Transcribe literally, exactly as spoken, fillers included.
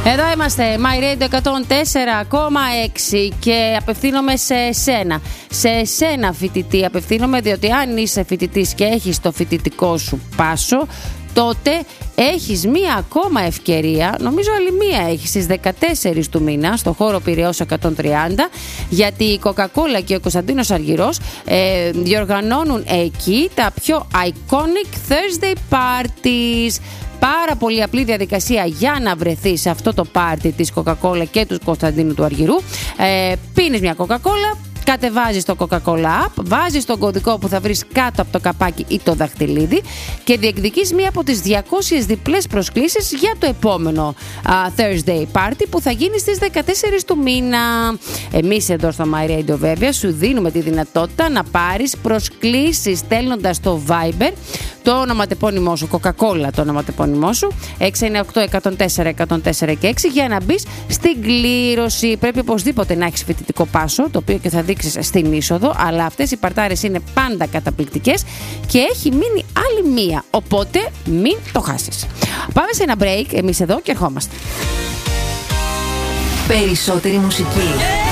Εδώ είμαστε, My Radio εκατόν τέσσερα κόμμα έξι και απευθύνομαι σε εσένα. Σε εσένα φοιτητή απευθύνομαι, διότι αν είσαι φοιτητής και έχεις το φοιτητικό σου πάσο, τότε έχεις μία ακόμα ευκαιρία, νομίζω άλλη μία έχεις, στις δεκατέσσερις του μήνα στο χώρο Πειραιώς εκατόν τριάντα, γιατί η Coca-Cola και ο Κωνσταντίνος Αργυρός ε, διοργανώνουν εκεί τα πιο iconic Thursday parties. Πάρα πολύ απλή διαδικασία για να βρεθείς σε αυτό το πάρτι της Coca-Cola και του Κωνσταντίνου του Αργυρού. Ε, πίνεις μια Coca-Cola, κατεβάζεις το Coca-Cola App, βάζεις τον κωδικό που θα βρεις κάτω από το καπάκι ή το δαχτυλίδι και διεκδικείς μία από τις διακόσιες διπλές προσκλήσεις για το επόμενο uh, Thursday Party που θα γίνει στις δεκατέσσερις του μήνα. Εμείς εδώ στο My Radio βέβαια σου δίνουμε τη δυνατότητα να πάρεις προσκλήσεις στέλνοντας στο Viber το ονοματεπώνυμό σου, Coca-Cola το ονοματεπώνυμό σου, έξι εννιά οκτώ εκατόν τέσσερα εκατόν τέσσερα και έξι, για να μπεις στην κλήρωση. Πρέπει οπωσδήποτε να έχεις φοιτητικό πάσο, το οποίο και θα δείξεις στην είσοδο, αλλά αυτές οι παρτάρες είναι πάντα καταπληκτικές και έχει μείνει άλλη μία, οπότε μην το χάσεις. Πάμε σε ένα break εμείς εδώ και ερχόμαστε. Περισσότερη μουσική.